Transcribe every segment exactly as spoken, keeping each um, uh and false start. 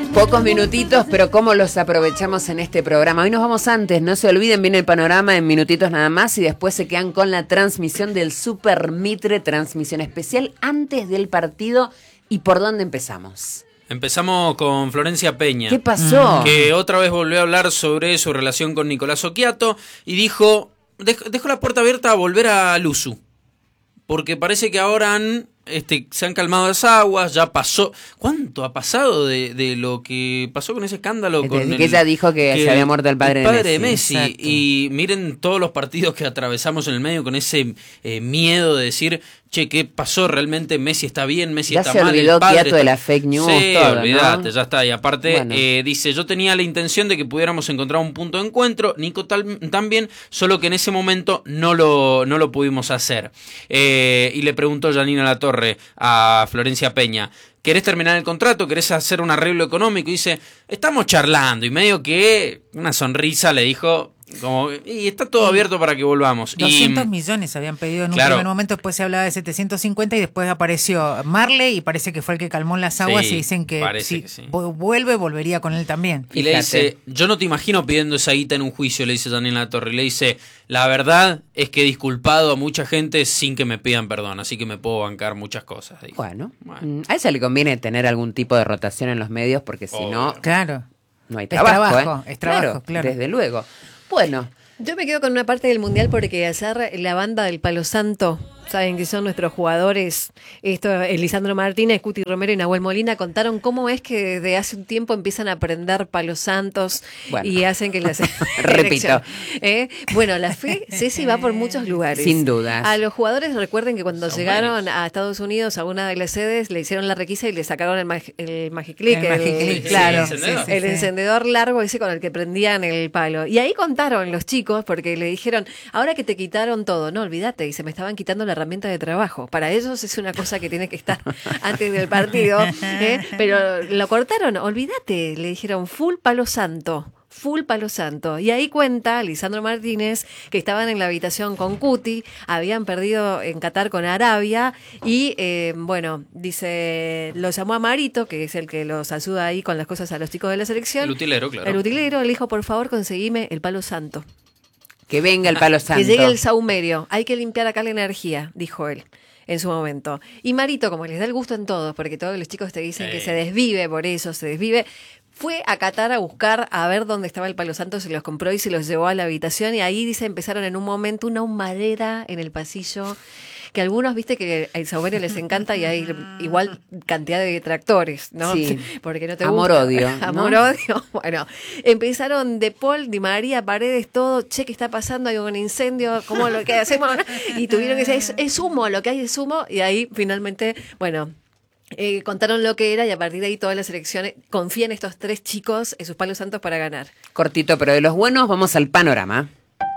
Pocos minutitos, pero cómo los aprovechamos en este programa. Hoy nos vamos antes, no se olviden, viene el panorama en minutitos nada más y después se quedan con la transmisión del Super Mitre, transmisión especial antes del partido. ¿Y por dónde empezamos? Empezamos con Florencia Peña. ¿Qué pasó? Que otra vez volvió a hablar sobre su relación con Nicolás Occhiato y dijo, dejó, dejó la puerta abierta a volver a Luzu. Porque parece que ahora han... Este, se han calmado las aguas, ya pasó. ¿Cuánto ha pasado de, de lo que pasó con ese escándalo? Desde con que el, ella dijo que, que se había muerto el padre, el padre de Messi. De Messi. Y miren todos los partidos que atravesamos en el medio con ese eh, miedo de decir, che, ¿qué pasó? Realmente Messi está bien, Messi ya está se mal. olvidó El padre Occhiato está... de la fake news. Sí, todo, olvídate, ¿no? ya está. Y aparte, bueno. eh, dice, yo tenía la intención de que pudiéramos encontrar un punto de encuentro, Nico tal, también, solo que en ese momento no lo, no lo pudimos hacer. Eh, y le preguntó Janina Latorre a Florencia Peña, ¿querés terminar el contrato? ¿Querés hacer un arreglo económico? Y dice, estamos charlando. Y medio que una sonrisa le dijo, como, y está todo abierto para que volvamos. doscientos y, millones habían pedido en un claro. primer momento, después se hablaba de setecientos cincuenta y después apareció Marley y parece que fue el que calmó las aguas sí, y dicen que si que sí. vuelve, volvería con él también. Y le dice, yo no te imagino pidiendo esa guita en un juicio, le dice Daniel Latorre. Y le dice, la verdad es que he disculpado a mucha gente sin que me pidan perdón, así que me puedo bancar muchas cosas. Dijo. Bueno, bueno, a ella le conviene tener algún tipo de rotación en los medios porque si Obvio. no, claro. no hay Es trabajo. trabajo, ¿eh? es trabajo, claro, claro. Desde luego. Bueno. Yo me quedo con una parte del Mundial porque ayer la banda del Palo Santo, saben que son nuestros jugadores, esto, Lisandro Martínez, Cuti Romero y Nahuel Molina, contaron cómo es que desde hace un tiempo empiezan a aprender palos santos bueno. y hacen que las... Repito. ¿Eh? Bueno, la fe, Ceci, va por muchos lugares. Sin duda. A los jugadores recuerden que cuando Son llegaron buenos. a Estados Unidos a una de las sedes, le hicieron la requisa y le sacaron el, mag- el Magiclick. El Magiclick, sí, claro, el encendedor. el sí. encendedor largo ese con el que prendían el palo. Y ahí contaron los chicos, porque le dijeron, ahora que te quitaron todo, no, olvídate, y se me estaban quitando la herramienta de trabajo. Para ellos es una cosa que tiene que estar antes del partido, ¿eh? Pero lo cortaron, olvídate, le dijeron full palo santo. Full palo santo. Y ahí cuenta Lisandro Martínez que estaban en la habitación con Cuti, habían perdido en Qatar con Arabia y eh, bueno, dice, lo llamó a Marito, que es el que los ayuda ahí con las cosas a los chicos de la selección. El utilero, claro. El utilero, le dijo, por favor, conseguime el palo santo. Que venga el palo santo. Que llegue el saumerio. Hay que limpiar acá la energía, dijo él en su momento. Y Marito, como les da el gusto en todos, porque todos los chicos te dicen sí. que se desvive por eso, se desvive, fue a Qatar a buscar a ver dónde estaba el palo santo, se los compró y se los llevó a la habitación. Y ahí, dice, empezaron en un momento una humareda en el pasillo, que algunos, viste, que el saumerio les encanta y hay igual cantidad de detractores, ¿no? Sí. Porque no te Amor-odio, gusta. ¿no? Amor-odio. Bueno, empezaron de Paul, Di María, Paredes, todo, che, ¿qué está pasando? Hay un incendio, ¿cómo lo que hacemos? Y tuvieron que decir, es, es humo, lo que hay es humo. Y ahí, finalmente, bueno... Eh, contaron lo que era y a partir de ahí todas las elecciones confían estos tres chicos en sus palos santos para ganar. Cortito, pero de los buenos vamos al panorama.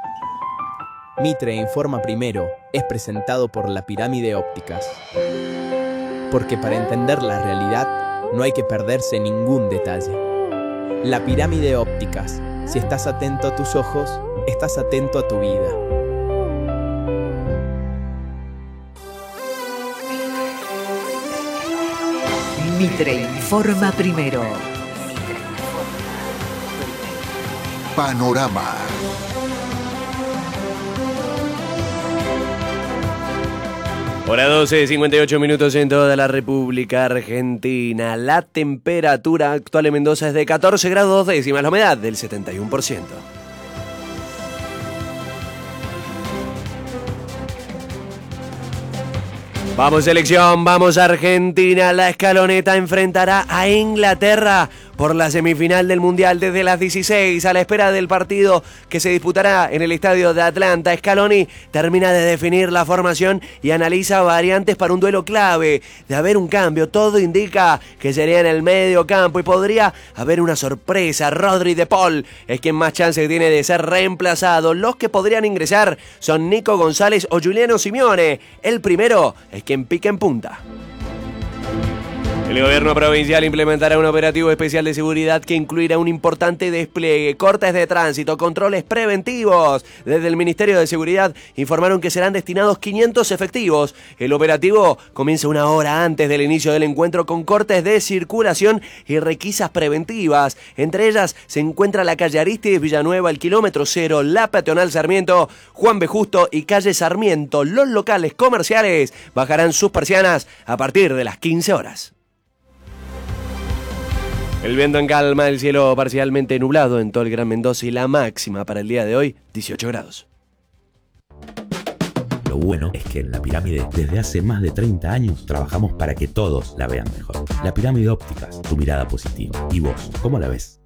Mitre Informa Primero es presentado por La Pirámide Ópticas. Porque para entender la realidad no hay que perderse ningún detalle. La Pirámide Ópticas. Si estás atento a tus ojos, estás atento a tu vida. Mitre Informa Primero. Panorama. Hora doce, cincuenta y ocho minutos en toda la República Argentina. La temperatura actual en Mendoza es de catorce grados dos décimas, la humedad del setenta y uno por ciento. Vamos selección, vamos Argentina. La escaloneta enfrentará a Inglaterra por la semifinal del Mundial desde las dieciséis, a la espera del partido que se disputará en el estadio de Atlanta. Scaloni termina de definir la formación y analiza variantes para un duelo clave. De haber un cambio, todo indica que sería en el medio campo y podría haber una sorpresa. Rodri de Paul es quien más chance tiene de ser reemplazado. Los que podrían ingresar son Nico González o Giuliano Simeone. El primero es quien pica en punta. El gobierno provincial implementará un operativo especial de seguridad que incluirá un importante despliegue, cortes de tránsito, controles preventivos. Desde el Ministerio de Seguridad informaron que serán destinados quinientos efectivos. El operativo comienza una hora antes del inicio del encuentro con cortes de circulación y requisas preventivas. Entre ellas se encuentra la calle Aristides, Villanueva, el kilómetro cero, la peatonal Sarmiento, Juan B. Justo y calle Sarmiento. Los locales comerciales bajarán sus persianas a partir de las quince horas. El viento en calma, el cielo parcialmente nublado en todo el Gran Mendoza y la máxima para el día de hoy, dieciocho grados. Lo bueno es que en La Pirámide, desde hace más de treinta años, trabajamos para que todos la vean mejor. La Pirámide Ópticas, tu mirada positiva. ¿Y vos, cómo la ves?